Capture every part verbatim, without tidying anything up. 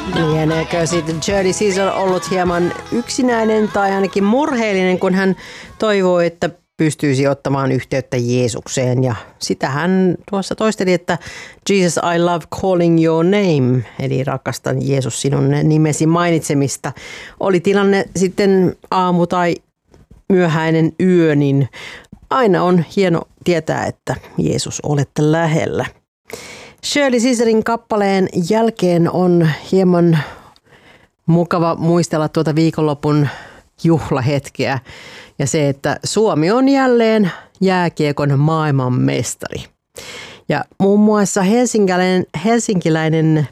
Lieneekö sitten Shirley Caesar ollut hieman yksinäinen tai ainakin murheellinen, kun hän toivoi, että pystyisi ottamaan yhteyttä Jeesukseen. Ja sitä hän tuossa toisteli, että Jesus, I love calling your name, eli rakastan Jeesus sinun nimesi mainitsemista. Oli tilanne sitten aamu tai myöhäinen yö, niin aina on hieno tietää, että Jeesus olette lähellä. Shirley Caesarin kappaleen jälkeen on hieman mukava muistella tuota viikonlopun juhlahetkeä ja se, että Suomi on jälleen jääkiekon maailmanmestari. Ja muun muassa helsinkiläinen, helsinkiläinen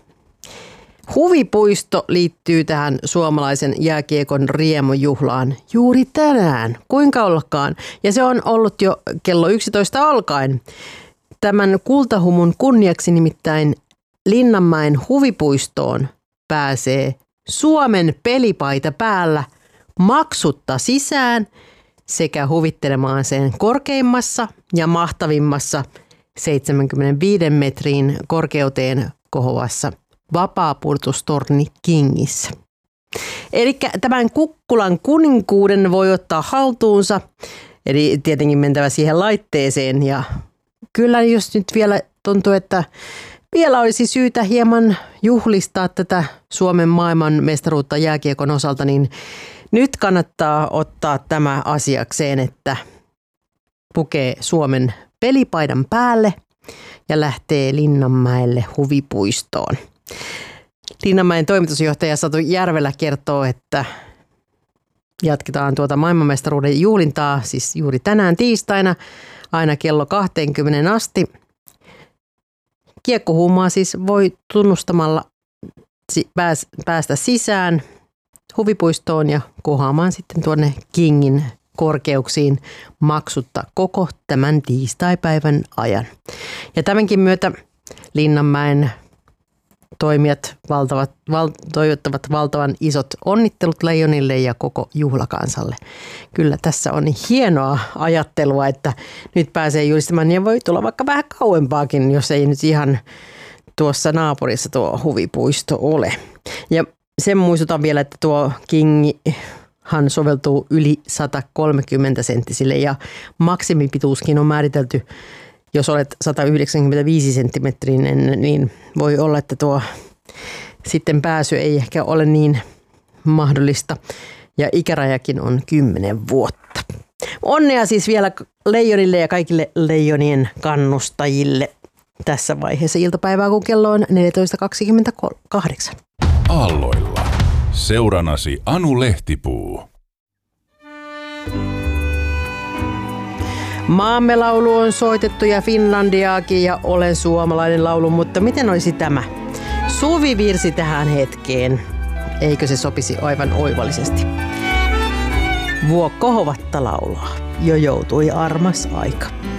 huvipuisto liittyy tähän suomalaisen jääkiekon riemujuhlaan juuri tänään. Kuinka ollakaan? Ja se on ollut jo kello yksitoista alkaen. Tämän kultahumun kunniaksi nimittäin Linnanmäen huvipuistoon pääsee Suomen pelipaita päällä maksutta sisään sekä huvittelemaan sen korkeimmassa ja mahtavimmassa seitsemänkymmentäviisi metrin korkeuteen kohoavassa vapaapurtustorni Kingissä. Eli tämän kukkulan kuninkuuden voi ottaa haltuunsa, eli tietenkin mentävä siihen laitteeseen. Ja kyllä jos nyt vielä tuntuu, että vielä olisi syytä hieman juhlistaa tätä Suomen maailmanmestaruutta jääkiekon osalta, niin nyt kannattaa ottaa tämä asiakseen, että pukee Suomen pelipaidan päälle ja lähtee Linnanmäelle huvipuistoon. Linnanmäen toimitusjohtaja Satu Järvelä kertoo, että jatketaan tuota maailmanmestaruuden juhlintaa, siis juuri tänään tiistaina aina kello kaksikymmentä asti. Kiekkohuumaa siis voi tunnustamalla päästä sisään huvipuistoon ja kohoamaan sitten tuonne Kingin korkeuksiin maksutta koko tämän tiistaipäivän ajan. Ja tämänkin myötä Linnanmäen toimijat valtavat, val, toivottavat valtavan isot onnittelut Leijonille ja koko juhlakansalle. Kyllä tässä on hienoa ajattelua, että nyt pääsee julistamaan ja voi tulla vaikka vähän kauempaakin, jos ei nyt ihan tuossa naapurissa tuo huvipuisto ole. Ja sen muistutan vielä, että tuo Kingihan soveltuu yli sata kolmekymmentä senttisille ja maksimipituuskin on määritelty. Jos olet sata yhdeksänkymmentäviisi senttimetrinen, niin voi olla, että tuo sitten pääsy ei ehkä ole niin mahdollista. Ja ikärajakin on kymmenen vuotta. Onnea siis vielä Leijonille ja kaikille Leijonien kannustajille tässä vaiheessa iltapäivää, kun kello on neljätoista kaksikymmentäkahdeksan. Aalloilla. Seuranasi Anu Lehtipuu. Maamme laulu on soitettu ja Finlandiaakin ja Olen suomalainen laulu, mutta miten olisi tämä suvivirsi tähän hetkeen? Eikö se sopisi aivan oivallisesti? Vuokko Hovatta laulaa, jo joutui armas aika.